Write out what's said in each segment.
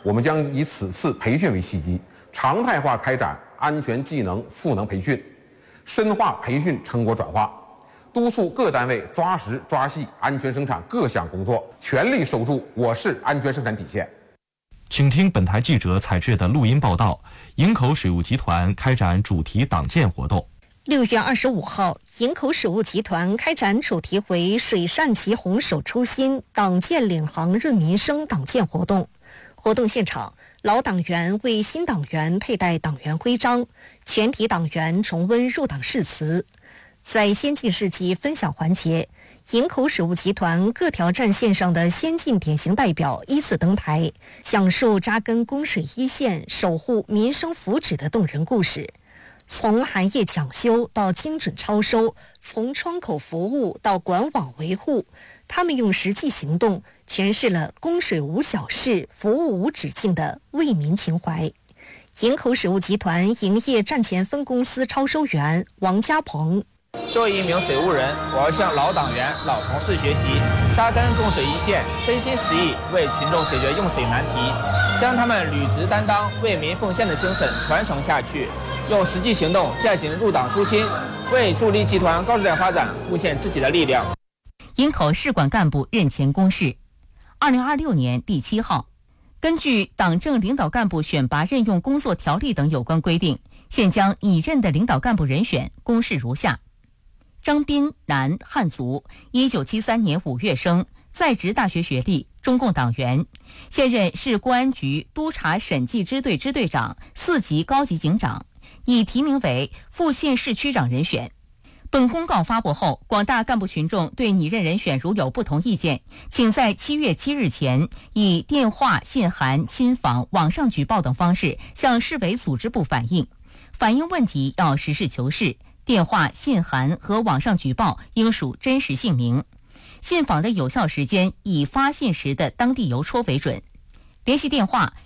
我们将以此次培训为契机，常态化开展安全技能赋能培训，深化培训成果转化，督促各单位抓实抓细安全生产各项工作，全力守住我市安全生产底线。 请听本台记者采制的录音报道：营口水务集团开展主题党建活动。 6月25号，营口水务集团开展主题为“水善其洪，守初心，党建领航润民生”党建活动。活动现场，老党员为新党员佩戴党员徽章，全体党员重温入党誓词。在先进事迹分享环节，营口水务集团各条战线上的先进典型代表依次登台，讲述扎根供水一线、守护民生福祉的动人故事。从寒夜讲修到精准超收，从窗口服务到管网维护，他们用实际行动诠释了供水无小事、服务无止境的为民情怀。营口水务集团营业站前分公司超收员王家鹏， 作为一名水务人，我要向老党员、老同事学习，扎根供水一线，真心实意为群众解决用水难题，将他们履职担当、为民奉献的精神传承下去，用实际行动践行入党初心，为助力集团高质量发展贡献自己的力量。 营口市管干部任前公示，2026年第7号，根据党政领导干部选拔任用工作条例等有关规定，现将拟任的领导干部人选公示如下：张斌，男，汉族，1973年5月生，在职大学学历，中共党员，现任市公安局督察审计支队支队长、4级高级警长，已提名为副县市区长人选。本公告发布后，广大干部群众对拟任人选如有不同意见，请在7月7日前以电话、信函、亲访、网上举报等方式向市委组织部反映。反映问题要实事求是，电话、信函和网上举报应属真实姓名。信访的有效时间以发信时的当地邮戳为准。联系电话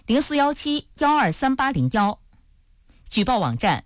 0417-1238001，举报网站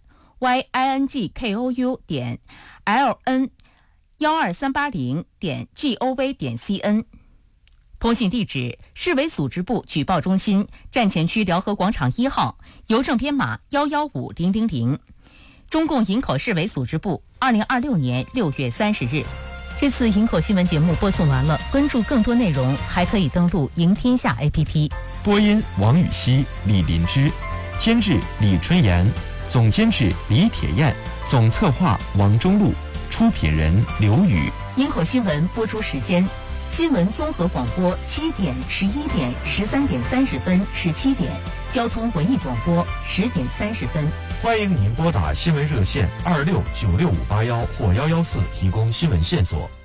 yingkou.ln1230.gov.cn， 通信地址市委组织部举报中心站前区辽河广场1号，邮政编码115000。中共营口市委组织部，2026年6月30日。这次营口新闻节目播送完了，关注更多内容还可以登录赢天下 APP。 播音王雨熙、李林芝，监制李春妍，总监制李铁燕，总策划王中路，出品人刘宇。 营口新闻播出时间：新闻综合广播7点、11点、13点30分、17点；交通文艺广播10点30分。 欢迎您拨打新闻热线26965811或114提供新闻线索。